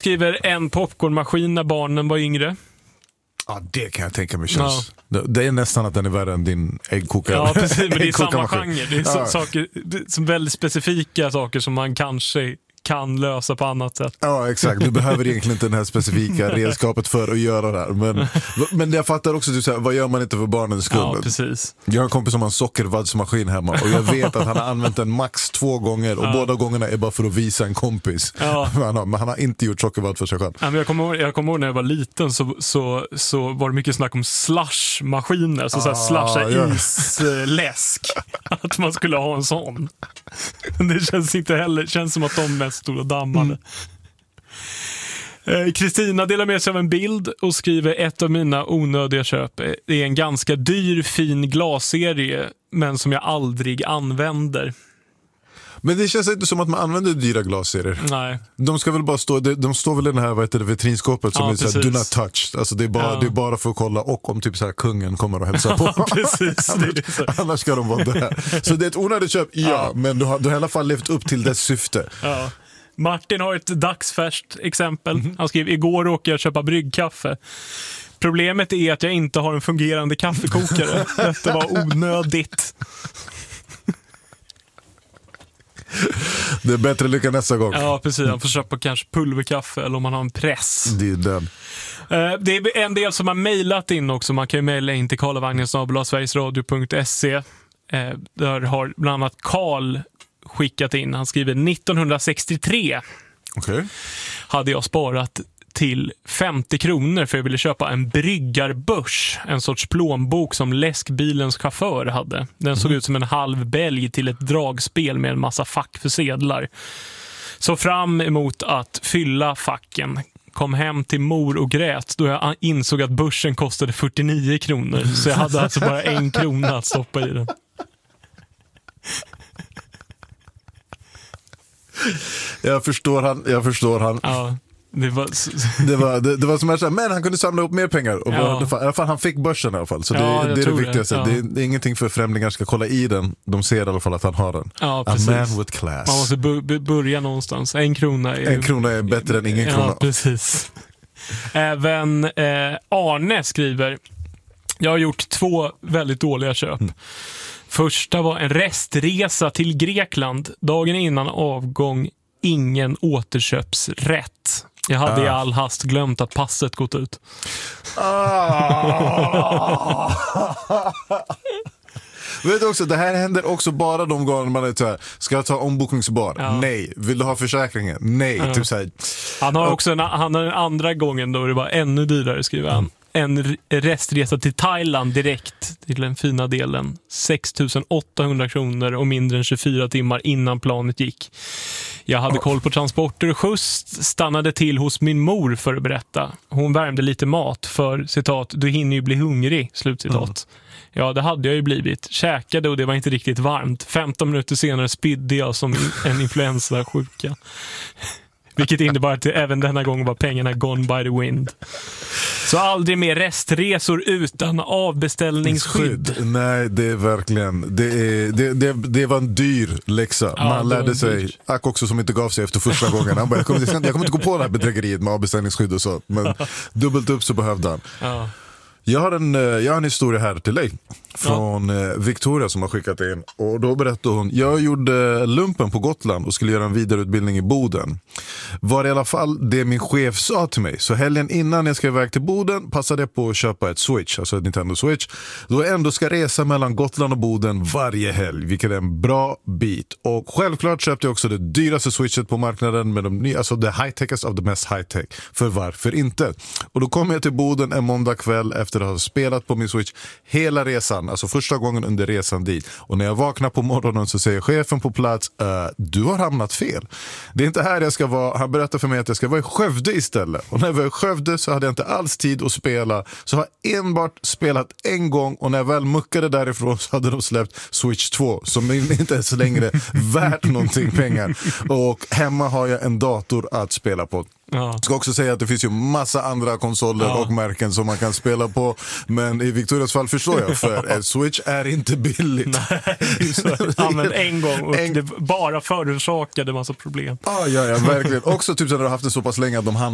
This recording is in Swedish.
skriver en popcornmaskin när barnen var yngre. Ja, det kan jag tänka mig känns. Ja. Det är nästan att den är värre än din äggkokare. Ja, precis, men det är samma genre. Det är saker, som väldigt specifika saker som man kanske kan lösa på annat sätt. Ja, exakt. Du behöver egentligen inte den här specifika redskapet för att göra det här. Men jag fattar också, du säger, vad gör man inte för barnens skull? Ja, precis. Jag har en kompis som har en sockervaddsmaskin hemma och jag vet att han har använt den max 2 gånger och båda gångerna är bara för att visa en kompis. Ja. Men han har inte gjort sockervadd för sig själv. Ja, men jag kommer ihåg när jag var liten så var det mycket snack om slushmaskiner, så slusha isläsk. Att man skulle ha en sån. Det känns inte heller, känns som att de mest stod och dammade. Kristina delar med sig av en bild och skriver: ett av mina onödiga köp. Det är en ganska dyr, fin glasserie, men som jag aldrig använder. Men det känns inte som att man använder dyra glasserier. Nej. De ska väl bara stå, de står väl i den här vitrinskåpet som är såhär, do not touch. Alltså det är bara för att kolla, och om typ såhär kungen kommer och hälsa på. Precis, annars ska de vara där. Så det är ett onödigt köp, men du har i alla fall levt upp till dess syfte. Ja. Martin har ett dagsfärskt exempel. Han skrev: igår råkade jag köpa bryggkaffe. Problemet är att jag inte har en fungerande kaffekokare. Detta var onödigt. Det är bättre lycka nästa gång. Ja, precis. Han får köpa kanske pulverkaffe eller om man har en press. Det är den. Det är en del som har mejlat in också. Man kan ju mejla in till karlavagnen@sverigesradio.se. Där har bland annat Karl skickat in. Han skriver: 1963 hade jag sparat till 50 kronor för jag ville köpa en bryggarbörs, en sorts plånbok som läskbilens chaufför hade. Den såg ut som en halv bälg till ett dragspel med en massa fack för sedlar. Så fram emot att fylla facken, kom hem till mor och grät då jag insåg att börsen kostade 49 kronor. Så jag hade alltså bara 1 krona att stoppa i den. Jag förstår han. Ja. Det var som jag sa, men han kunde samla upp mer pengar och i alla fall han fick börsen i alla fall. Så det är det viktigaste. Det är ingenting för främlingar ska kolla i den. De ser i alla fall att han har den. Ja, a man with class. Man måste börja någonstans. 1 krona är bättre än ingen krona. Ja, precis. Även Arne skriver: jag har gjort 2 väldigt dåliga köp. Första var en restresa till Grekland. Dagen innan avgång, ingen återköpsrätt. Jag hade i all hast glömt att passet gått ut. Vet du också, det här händer också bara de gånger man är så här, ska jag ta ombokningsbar? Nej. Vill du ha försäkringen? Nej. Typ så här. Han har också han har den andra gången då det var ännu dyrare, skriver han. En restresa till Thailand direkt till den fina delen. 6 800 kronor och mindre än 24 timmar innan planet gick. Jag hade koll på transporter och skjuts, stannade till hos min mor för att berätta. Hon värmde lite mat för, citat, du hinner ju bli hungrig, slutcitat. Ja, det hade jag ju blivit. Käkade och det var inte riktigt varmt. 15 minuter senare spydde jag som en influensa-sjuka. Vilket innebar att även denna gång var pengarna gone by the wind. Så aldrig mer restresor utan avbeställningsskydd. Nej, det är verkligen det var en dyr läxa. Man lärde sig, Ack också som inte gav sig efter första gången. Han bara, jag kommer inte gå på det här bedrägeriet med avbeställningsskydd och så. Men dubbelt upp så behövde han. Ja. Jag har en historia här till dig från Victoria som har skickat in. Och då berättade hon: jag gjorde lumpen på Gotland och skulle göra en vidareutbildning i Boden. Var i alla fall det min chef sa till mig. Så helgen innan jag ska iväg till Boden passade jag på att köpa ett Switch, alltså ett Nintendo Switch. Då jag ändå ska resa mellan Gotland och Boden varje helg, vilket är en bra bit. Och självklart köpte jag också det dyraste Switchet på marknaden med de nya, alltså det high-techest av det mest high-tech. För varför inte? Och då kom jag till Boden en måndag kväll efter att ha spelat på min Switch hela resan. Alltså första gången under resan dit. Och när jag vaknar på morgonen så säger chefen på plats: du har hamnat fel. Det är inte här jag ska vara. Han berättar för mig att jag ska vara i Skövde istället. Och när jag var i Skövde så hade jag inte alls tid att spela. Så har jag enbart spelat en gång. Och när jag väl muckade därifrån så hade de släppt Switch 2. Som inte ens längre värt någonting pengar. Och hemma har jag en dator att spela på. Jag ska också säga att det finns ju massa andra konsoler och märken som man kan spela på. Men i Victorias fall förstår jag, för en Switch är inte billigt. Nej, använd en gång och det bara förorsakade massa problem. Ja, verkligen. Också typ så när du har haft det så pass länge att de